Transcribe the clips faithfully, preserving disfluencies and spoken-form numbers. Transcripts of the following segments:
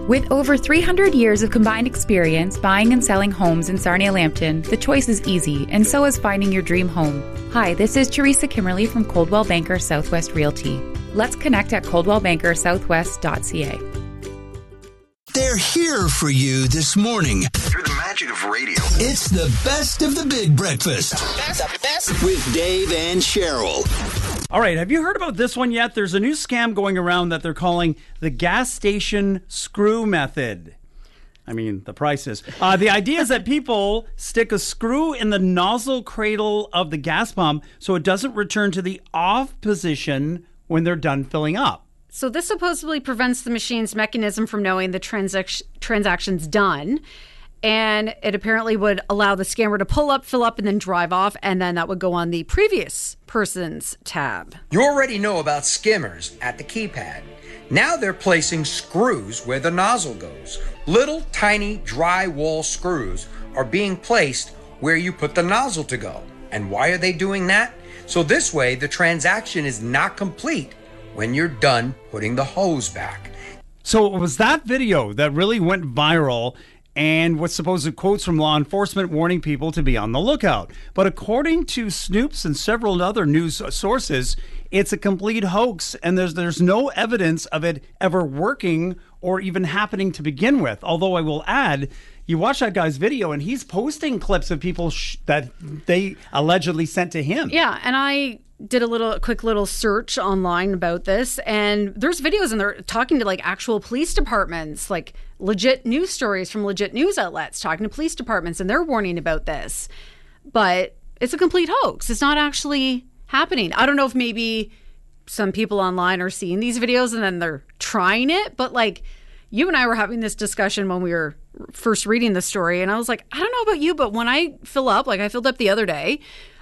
With over three hundred years of combined experience buying and selling homes in Sarnia-Lambton, the choice is easy, and so is finding your dream home. Hi, this is Teresa Kimmerly from Coldwell Banker Southwest Realty. Let's connect at coldwell banker southwest dot c a. They're here for you this morning. Through the magic of radio. It's the best of the big breakfast. Best of the best. With Dave and Cheryl. All right, have you heard about this one yet? There's a new scam going around that they're calling the gas station screw method. I mean, the prices. Uh, the idea is that people stick a screw in the nozzle cradle of the gas pump so it doesn't return to the off position when they're done filling up. So this supposedly prevents the machine's mechanism from knowing the transac- transaction's done. And it apparently would allow the scammer to pull up, fill up, and then drive off. And then that would go on the previous person's tab. You already know about skimmers at the keypad. Now they're placing screws where the nozzle goes. Little tiny drywall screws are being placed where you put the nozzle to go. And why are they doing that? So this way the transaction is not complete when you're done putting the hose back. So it was that video that really went viral and was supposed quotes from law enforcement warning people to be on the lookout. But according to Snoops and several other news sources, it's a complete hoax, and there's there's no evidence of it ever working or even happening to begin with. Although I will add, you watch that guy's video, and he's posting clips of people sh- that they allegedly sent to him. Yeah, and I did a little a quick little search online about this, and there's videos and they're talking to like actual police departments, like legit news stories from legit news outlets talking to police departments, and they're warning about this. But it's a complete hoax. It's not actually happening. I don't know if maybe some people online are seeing these videos and then they're trying it, but like you and I were having this discussion when we were first reading the story, and I was like, I don't know about you, but when I fill up, like I filled up the other day,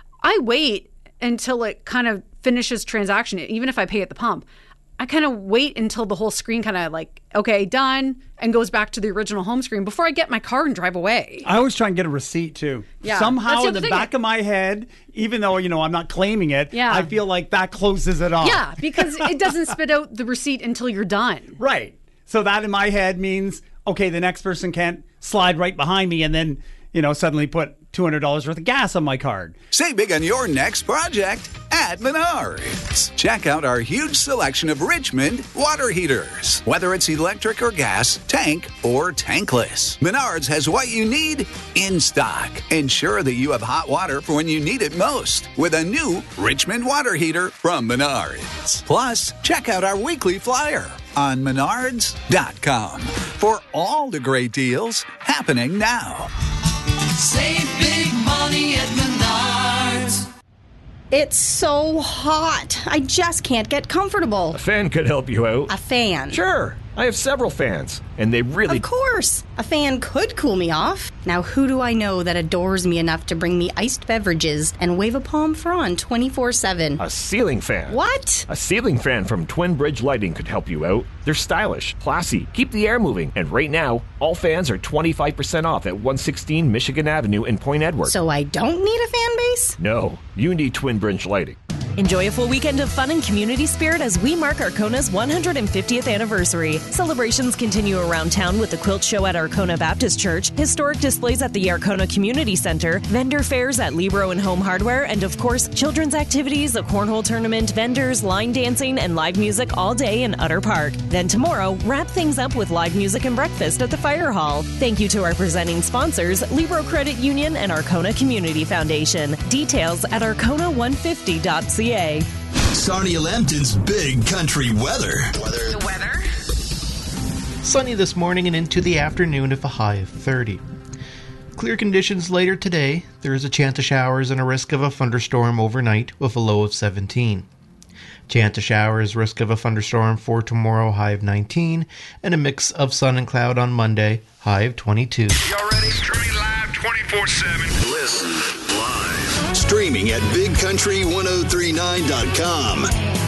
I wait until it kind of finishes transaction. Even if I pay at the pump, I kind of wait until the whole screen kind of like, okay, done, and goes back to the original home screen before I get my car and drive away. I always try and get a receipt too. Yeah, Somehow the in the thing. back of my head, even though, you know, I'm not claiming it, Yeah. I feel like that closes it off. Yeah, because it doesn't spit out the receipt until you're done. Right. So that in my head means, okay, the next person can't slide right behind me and then, you know, suddenly put two hundred dollars worth of gas on my card. Save big on your next project at Menards. Check out our huge selection of Richmond water heaters. Whether it's electric or gas, tank or tankless, Menards has what you need in stock. Ensure that you have hot water for when you need it most with a new Richmond water heater from Menards. Plus, check out our weekly flyer on menards dot com for all the great deals happening now. Save big money at Menards. It's so hot. I just can't get comfortable. A fan could help you out. A fan? Sure. I have several fans, and they really... Of course. A fan could cool me off. Now, who do I know that adores me enough to bring me iced beverages and wave a palm frond twenty-four seven? A ceiling fan. What? A ceiling fan from Twin Bridge Lighting could help you out. They're stylish, classy, keep the air moving, and right now, all fans are twenty-five percent off at one sixteen Michigan Avenue in Point Edward. So I don't need a fan base? No, you need Twin Bridge Lighting. Enjoy a full weekend of fun and community spirit as we mark Arcona's one hundred fiftieth anniversary. Celebrations continue around town with the quilt show at Arcona Baptist Church, historic displays at the Arcona Community Center, vendor fairs at Libro and Home Hardware, and of course, children's activities, a cornhole tournament, vendors, line dancing, and live music all day in Utter Park. Then tomorrow, wrap things up with live music and breakfast at the Fire Hall. Thank you to our presenting sponsors, Libro Credit Union and Arcona Community Foundation. Details at arcona one fifty dot c a. Sarnia-Lambton's big country weather. Weather. The weather? Sunny this morning and into the afternoon with a high of thirty. Clear conditions later today. There is a chance of showers and a risk of a thunderstorm overnight with a low of seventeen. Chance of showers, risk of a thunderstorm for tomorrow, high of nineteen, and a mix of sun and cloud on Monday, high of twenty-two. Y'all ready? Streaming live twenty-four seven. Listen live. Streaming at big country ten thirty-nine dot com.